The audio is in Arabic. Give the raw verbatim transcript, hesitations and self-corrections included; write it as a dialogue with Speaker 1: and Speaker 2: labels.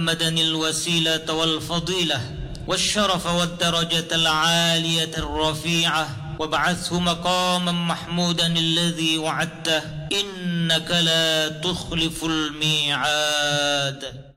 Speaker 1: محمدا الوسيلة والفضيلة والشرف والدرجة العالية الرفيعة وابعثه مقاما محمودا الذي وعدته إنك لا تخلف الميعاد.